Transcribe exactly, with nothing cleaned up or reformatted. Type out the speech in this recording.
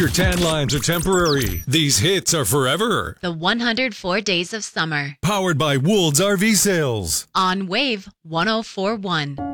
Your tan lines are temporary. These hits are forever. The one hundred four Days of Summer. Powered by Woold's R V Sales. On Wave one oh four point one.